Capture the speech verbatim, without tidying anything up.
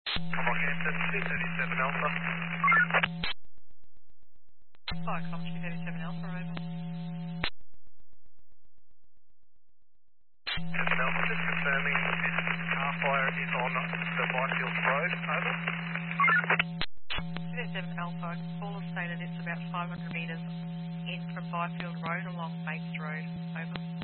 Come on, Hampton, two thirty-seven Alpha. Hi, Com two thirty-seven Alpha, over. seven Alpha, just confirming this car fire is on the Byfield Road, over. two thirty-seven Alpha, caller stated it's about five hundred metres in from Byfield Road along Bates Road, over.